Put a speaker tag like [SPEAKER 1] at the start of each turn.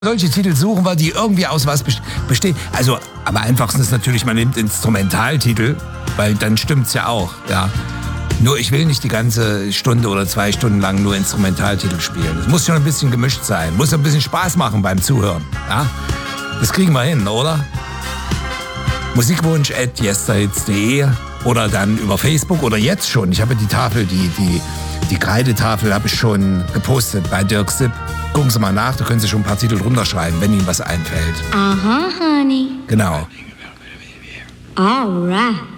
[SPEAKER 1] solche Titel suchen wir, die irgendwie aus was bestehen. Also am einfachsten ist natürlich, man nimmt Instrumentaltitel, weil dann stimmt's ja auch. Ja. Nur ich will nicht die ganze Stunde oder 2 Stunden lang nur Instrumentaltitel spielen. Es muss schon ein bisschen gemischt sein, muss ein bisschen Spaß machen beim Zuhören. Ja. Das kriegen wir hin, oder? Musikwunsch@yesterhits.de oder dann über Facebook oder jetzt schon. Ich habe die Tafel, die Kreidetafel habe ich schon gepostet bei Dirk Sipp. Gucken Sie mal nach, da können Sie schon ein paar Titel drunter schreiben, wenn Ihnen was einfällt.
[SPEAKER 2] Aha, honey.
[SPEAKER 1] Genau.
[SPEAKER 2] All right.